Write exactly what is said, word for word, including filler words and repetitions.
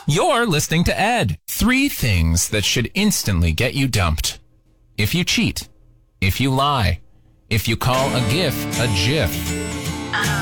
You're listening to Ed. Three things that should instantly get you dumped. If you cheat, if you lie, if you call a GIF a GIF.